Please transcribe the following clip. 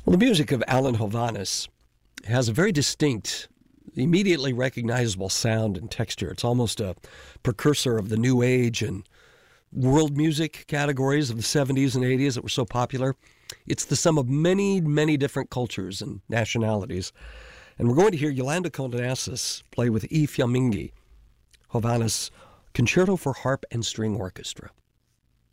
Well, the music of Alan Hovhaness has a very distinct, immediately recognizable sound and texture. It's almost a precursor of the New Age and world music categories of the 70s and 80s that were so popular. It's the sum of many, many different cultures and nationalities. And we're going to hear Yolanda Kondanassis play with E. Fiammingi, Hovhaness Concerto for Harp and String Orchestra.